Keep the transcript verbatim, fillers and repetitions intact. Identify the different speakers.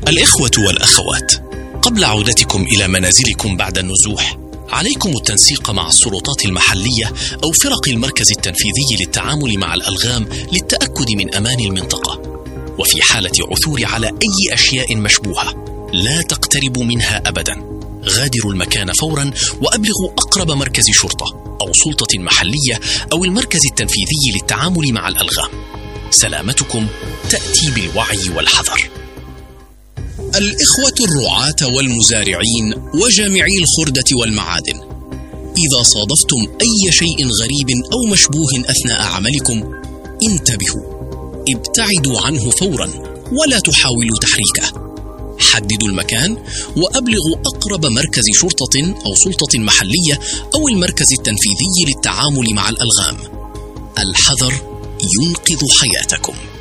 Speaker 1: الإخوة والأخوات، قبل عودتكم إلى منازلكم بعد النزوح، عليكم التنسيق مع السلطات المحلية أو فرق المركز التنفيذي للتعامل مع الألغام للتأكد من أمان المنطقة. وفي حالة عثور على أي أشياء مشبوهة لا تقتربوا منها أبدا. غادروا المكان فورا وأبلغوا أقرب مركز شرطة أو سلطة محلية أو المركز التنفيذي للتعامل مع الألغام. سلامتكم تأتي بالوعي والحذر.
Speaker 2: الإخوة الرعاة والمزارعين وجامعي الخردة والمعادن، إذا صادفتم أي شيء غريب أو مشبوه أثناء عملكم انتبهوا، ابتعدوا عنه فورا ولا تحاولوا تحريكه. حددوا المكان وأبلغوا أقرب مركز شرطة أو سلطة محلية أو المركز التنفيذي للتعامل مع الألغام. الحذر ينقذ حياتكم.